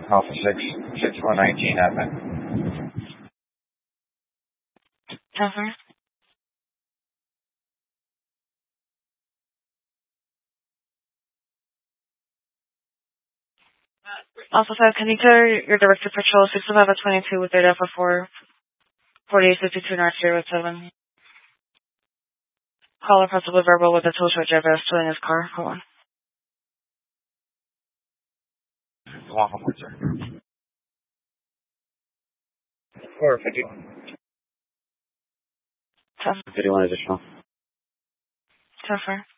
Alpha 66119 admin. Cover. Also 5, can you clear your directed patrol 605 at 22 with data for 4852 North 07? Caller possibly verbal with a tow truck driver stealing his car. Hold on. Long hold, sir. 451. 10. 51 additional. Cover.